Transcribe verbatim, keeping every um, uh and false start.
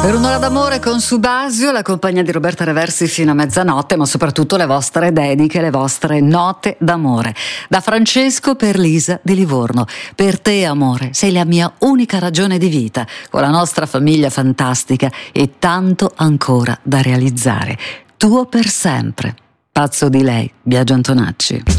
Per un'ora d'amore con Subasio, la compagnia di Roberta Reversi fino a mezzanotte, ma soprattutto le vostre dediche, le vostre note d'amore. Da Francesco per Lisa di Livorno. Per te, amore, sei la mia unica ragione di vita, con la nostra famiglia fantastica e tanto ancora da realizzare. Tuo per sempre. Pazzo di lei, Biagio Antonacci.